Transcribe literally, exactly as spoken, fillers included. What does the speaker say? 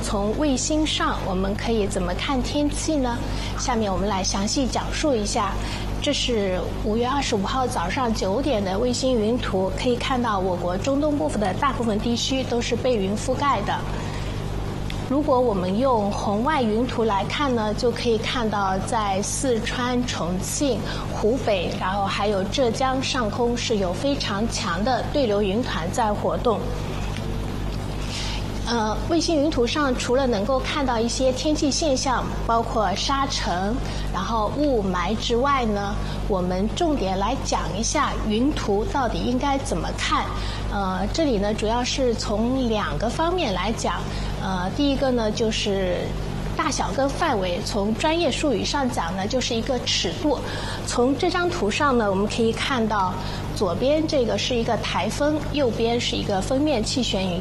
从卫星上我们可以怎么看天气呢？下面我们来详细讲述一下。这是五月二十五号早上九点的卫星云图，可以看到我国中东部分的大部分地区都是被云覆盖的。如果我们用红外云图来看呢，就可以看到在四川、重庆、湖北，然后还有浙江上空是有非常强的对流云团在活动。呃，卫星云图上除了能够看到一些天气现象，包括沙尘，然后雾霾之外呢，我们重点来讲一下云图到底应该怎么看。呃，这里呢主要是从两个方面来讲。呃，第一个呢就是大小跟范围，从专业术语上讲呢，就是一个尺度。从这张图上呢，我们可以看到，左边这个是一个台风，右边是一个锋面气旋云